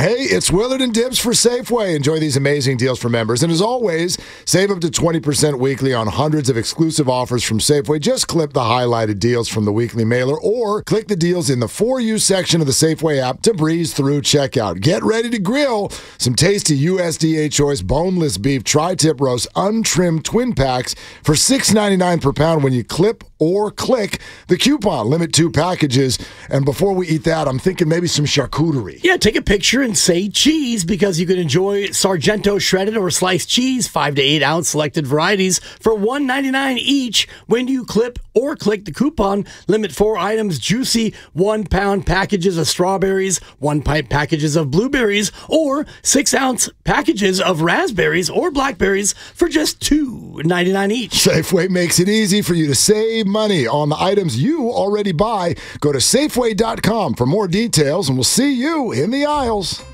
Hey, it's Willard and Dibs for Safeway. Enjoy these amazing deals for members. And as always, save up to 20% weekly on hundreds of exclusive offers from Safeway. Just clip the highlighted deals from the weekly mailer or click the deals in the For You section of the Safeway app to breeze through checkout. Get ready to grill some tasty USDA choice boneless beef tri-tip roast untrimmed twin packs for $6.99 per pound when you clip or click the coupon. Limit 2 packages. And before we eat that, I'm thinking maybe some charcuterie. Yeah, take a picture and say cheese because you can enjoy Sargento shredded or sliced cheese, 5 to 8 ounce selected varieties for $1.99 each when you clip or click the coupon. Limit 4 items, juicy 1 pound packages of strawberries, 1 pint packages of blueberries, or 6 ounce packages of raspberries or blackberries for just $2.99 each. Safeway makes it easy for you to save money on the items you already buy. Go to Safeway.com for more details, and we'll see you in the aisles.